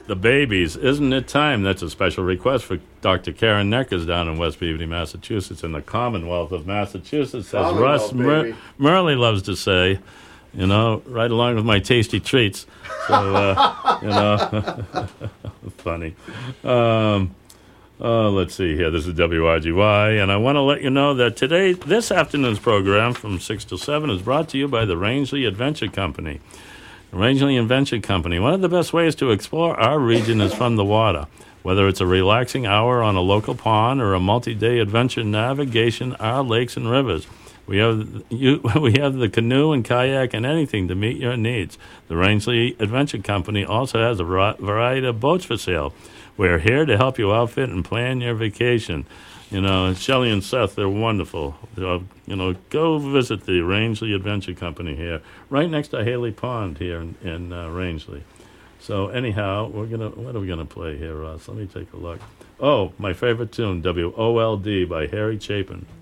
The babies, isn't it time? That's a special request for Dr. Karen Neckers down in West Beaverton, Massachusetts, in the Commonwealth of Massachusetts, as Russ Murley loves to say. You know, right along with my tasty treats. So, you know, funny. Let's see here. This is WRGY, and I want to let you know that this afternoon's program from 6 to 7 is brought to you by the Rangeley Adventure Company. Rangeley Adventure Company. One of the best ways to explore our region is from the water. Whether it's a relaxing hour on a local pond or a multi-day adventure navigation our lakes and rivers, we have the canoe and kayak and anything to meet your needs. The Rangeley Adventure Company also has a variety of boats for sale. We're here to help you outfit and plan your vacation. You know, Shelley and Seth, they're wonderful. You know, go visit the Rangeley Adventure Company here, right next to Haley Pond here in Rangeley. So anyhow, what are we gonna play here, Ross? Let me take a look. Oh, my favorite tune, WOLD by Harry Chapin.